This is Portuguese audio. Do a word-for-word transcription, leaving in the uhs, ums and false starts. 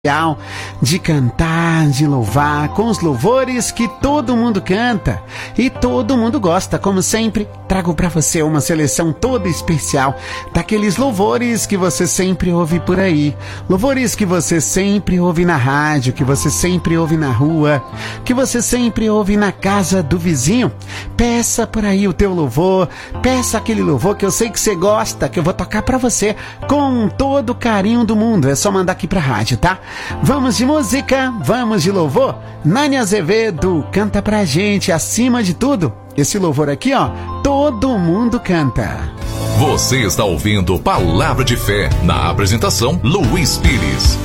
de cantar, de louvar, com os louvores que todo mundo canta e todo mundo gosta. Como sempre, trago para você uma seleção toda especial daqueles louvores que você sempre ouve por aí, louvores que você sempre ouve na rádio, que você sempre ouve na rua, que você sempre ouve na casa do vizinho. Peça por aí o teu louvor, peça aquele louvor que eu sei que você gosta, que eu vou tocar para você com todo o carinho do mundo. É só mandar aqui pra rádio, tá? Vamos de música, vamos de louvor. Nani Azevedo canta pra gente, acima de tudo, esse louvor aqui, ó, todo mundo canta. Você está ouvindo Palavra de Fé, na apresentação Luiz Pires.